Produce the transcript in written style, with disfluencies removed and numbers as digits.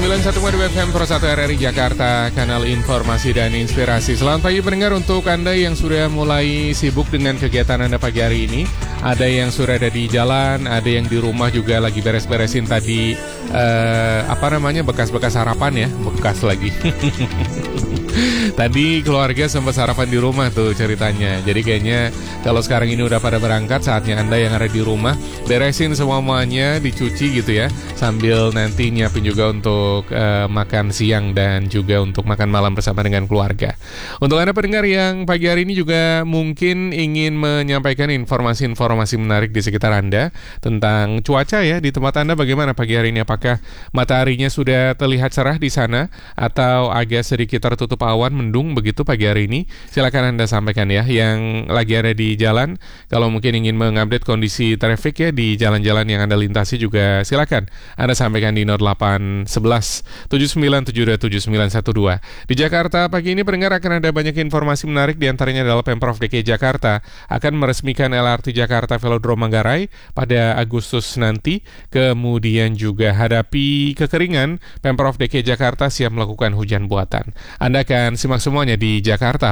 91,2 FM Pro 1 RRI Jakarta, kanal informasi dan inspirasi. Selamat pagi pendengar, untuk Anda yang sudah mulai sibuk dengan kegiatan Anda pagi hari ini. Ada yang sudah ada di jalan, ada yang di rumah juga lagi beres-beresin tadi bekas-bekas sarapan ya, bekas lagi. Tadi keluarga sempat sarapan di rumah tuh ceritanya. Jadi kayaknya kalau sekarang ini udah pada berangkat, saatnya Anda yang ada di rumah beresin semuanya, dicuci gitu ya, sambil nanti nyiapin juga untuk makan siang dan juga untuk makan malam bersama dengan keluarga. Untuk Anda pendengar yang pagi hari ini juga mungkin ingin menyampaikan informasi-informasi menarik di sekitar Anda tentang cuaca ya, di tempat Anda bagaimana pagi hari ini? Apakah mataharinya sudah terlihat cerah di sana atau agak sedikit tertutup awan, mendung begitu pagi hari ini? Silakan Anda sampaikan ya. Yang lagi ada di jalan, kalau mungkin ingin mengupdate kondisi traffic ya di jalan-jalan yang Anda lintasi juga silakan Anda sampaikan di 0811 79727912. Di Jakarta pagi ini pendengar akan ada banyak informasi menarik, di antaranya adalah Pemprov DKI Jakarta akan meresmikan LRT Jakarta Velodrome Manggarai pada Agustus nanti. Kemudian juga hadapi kekeringan, Pemprov DKI Jakarta siap melakukan hujan buatan. Anda akan simak semuanya di Jakarta